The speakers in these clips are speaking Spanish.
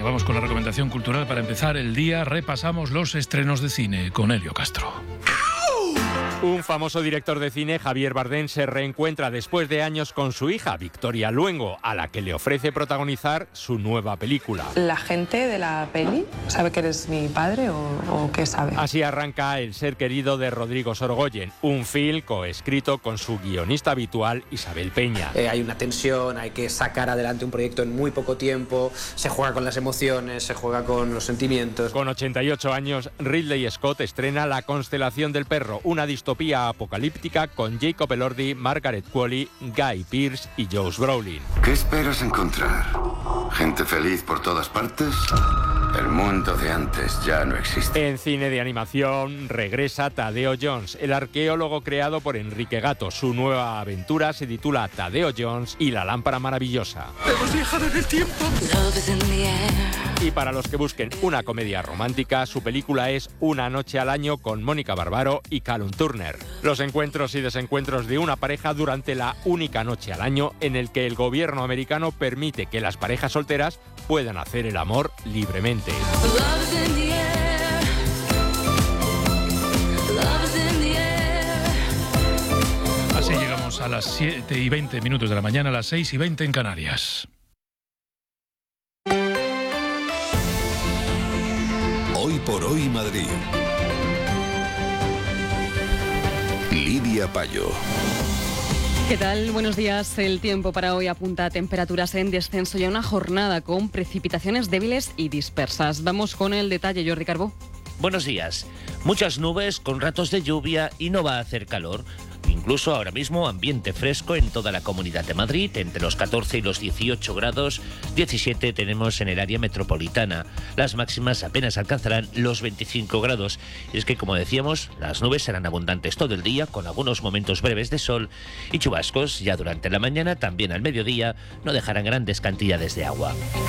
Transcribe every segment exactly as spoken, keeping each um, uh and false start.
vamos con la recomendación cultural para empezar el día. Repasamos los estrenos de cine con Elio Castro. Un famoso director de cine, Javier Bardem, se reencuentra después de años con su hija, Victoria Luengo, a la que le ofrece protagonizar su nueva película. ¿La gente de la peli sabe que eres mi padre o, o qué sabe? Así arranca El ser querido de Rodrigo Sorogoyen, un film coescrito con su guionista habitual, Isabel Peña. Eh, hay una tensión, hay que sacar adelante un proyecto en muy poco tiempo, se juega con las emociones, se juega con los sentimientos. Con ochenta y ocho años, Ridley Scott estrena La constelación del perro, una distopía apocalíptica con Jacob Elordi, Margaret Qualley, Guy Pearce y Josh Brolin. ¿Qué esperas encontrar? ¿Gente feliz por todas partes? El mundo de antes ya no existe. En cine de animación regresa Tadeo Jones, el arqueólogo creado por Enrique Gatto. Su nueva aventura se titula Tadeo Jones y la lámpara maravillosa. ¡Hemos viajado en el tiempo! Y para los que busquen una comedia romántica, su película es Una noche al año con Mónica Barbaro y Callum Turner. Los encuentros y desencuentros de una pareja durante la única noche al año en el que el gobierno americano permite que las parejas solteras puedan hacer el amor libremente. Así llegamos a las siete y veinte minutos de la mañana, a las seis y veinte en Canarias. Hoy por hoy Madrid. Lidia Payo. ¿Qué tal? Buenos días. El tiempo para hoy apunta a temperaturas en descenso y a una jornada con precipitaciones débiles y dispersas. Vamos con el detalle, Jordi Carbó. Buenos días. Muchas nubes con ratos de lluvia y no va a hacer calor. Incluso ahora mismo ambiente fresco en toda la Comunidad de Madrid, entre los catorce y los dieciocho grados, diecisiete tenemos en el área metropolitana. Las máximas apenas alcanzarán los veinticinco grados. Y es que, como decíamos, las nubes serán abundantes todo el día, con algunos momentos breves de sol y chubascos. Ya durante la mañana, también al mediodía, no dejarán grandes cantidades de agua.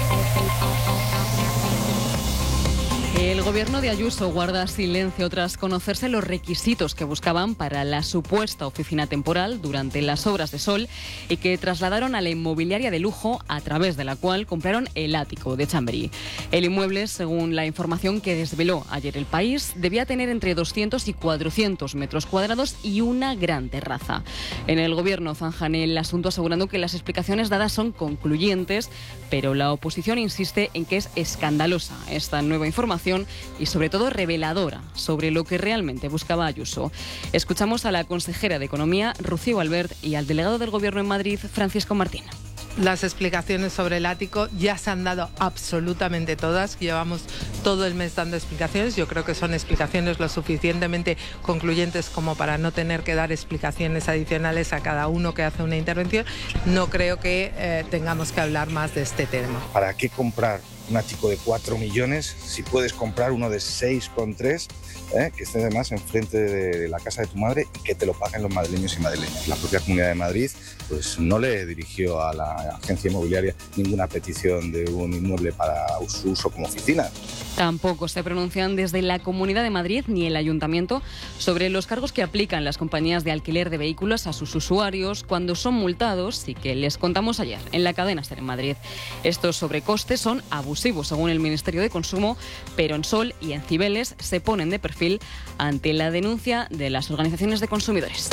El gobierno de Ayuso guarda silencio tras conocerse los requisitos que buscaban para la supuesta oficina temporal durante las obras de Sol y que trasladaron a la inmobiliaria de lujo a través de la cual compraron el ático de Chamberí. El inmueble, según la información que desveló ayer El País, debía tener entre doscientos y cuatrocientos metros cuadrados y una gran terraza. En el gobierno zanjan el asunto asegurando que las explicaciones dadas son concluyentes, pero la oposición insiste en que es escandalosa esta nueva información y sobre todo reveladora sobre lo que realmente buscaba Ayuso. Escuchamos a la consejera de Economía, Rocío Albert, y al delegado del Gobierno en Madrid, Francisco Martín. Las explicaciones sobre el ático ya se han dado absolutamente todas. Llevamos todo el mes dando explicaciones. Yo creo que son explicaciones lo suficientemente concluyentes como para no tener que dar explicaciones adicionales a cada uno que hace una intervención. No creo que eh, tengamos que hablar más de este tema. ¿Para qué comprar un ático de cuatro millones si puedes comprar uno de seis coma tres, eh, que esté además enfrente de la casa de tu madre y que te lo paguen los madrileños y madrileñas? La propia Comunidad de Madrid pues no le dirigió a la agencia inmobiliaria ninguna petición de un inmueble para su uso como oficina. Tampoco se pronuncian desde la Comunidad de Madrid ni el Ayuntamiento sobre los cargos que aplican las compañías de alquiler de vehículos a sus usuarios cuando son multados y que les contamos ayer en la cadena SER en Madrid. Estos sobrecostes son abusivos según el Ministerio de Consumo, pero en Sol y en Cibeles se ponen de perfil ante la denuncia de las organizaciones de consumidores.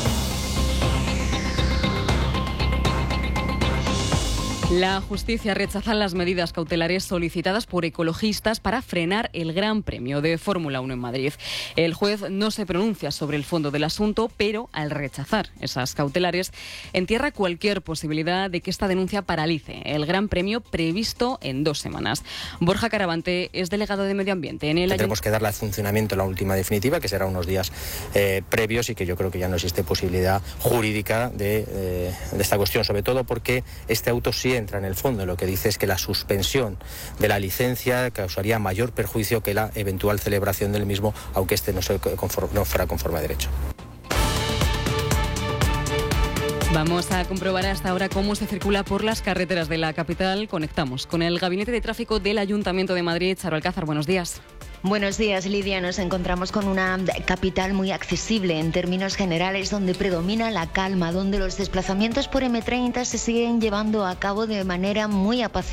La justicia rechaza las medidas cautelares solicitadas por ecologistas para frenar el Gran Premio de Fórmula uno en Madrid. El juez no se pronuncia sobre el fondo del asunto, pero al rechazar esas cautelares, entierra cualquier posibilidad de que esta denuncia paralice el Gran Premio previsto en dos semanas. Borja Caravante es delegado de Medio Ambiente en el Tendremos que darle al funcionamiento la última definitiva, que será unos días eh, previos, y que yo creo que ya no existe posibilidad jurídica de, eh, de esta cuestión, sobre todo porque este auto sí entra en el fondo. Lo que dice es que la suspensión de la licencia causaría mayor perjuicio que la eventual celebración del mismo, aunque este no, se conforme, no fuera conforme a derecho. Vamos a comprobar hasta ahora cómo se circula por las carreteras de la capital. Conectamos con el Gabinete de Tráfico del Ayuntamiento de Madrid. Charo Alcázar, buenos días. Buenos días, Lidia. Nos encontramos con una capital muy accesible en términos generales, donde predomina la calma, donde los desplazamientos por eme treinta se siguen llevando a cabo de manera muy apacible.